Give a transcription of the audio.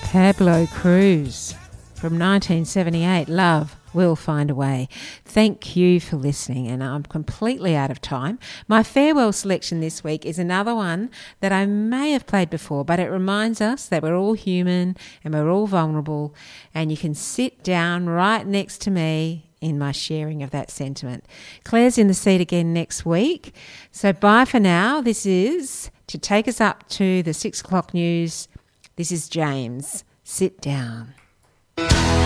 Pablo Cruz from 1978, Love Will Find a Way. Thank you for listening, and I'm completely out of time. My farewell selection this week is another one that I may have played before, but it reminds us that we're all human and we're all vulnerable, and you can sit down right next to me in my sharing of that sentiment. Claire's in the seat again next week, so bye for now. This is to take us up to the 6 o'clock news. This is James. Sit down.